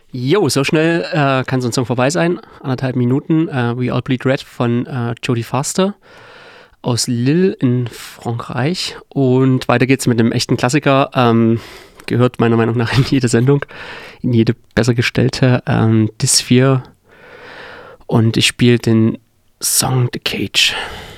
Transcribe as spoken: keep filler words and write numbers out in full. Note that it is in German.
Jo, so schnell äh, kann so ein Song vorbei sein. Anderthalb Minuten. Äh, We All Bleed Red von äh, Jodie Foster aus Lille in Frankreich. Und weiter geht's mit einem echten Klassiker. Ähm, gehört meiner Meinung nach in jede Sendung, in jede besser gestellte. Ähm, Dysphere. Und ich spiele den Song The Cage.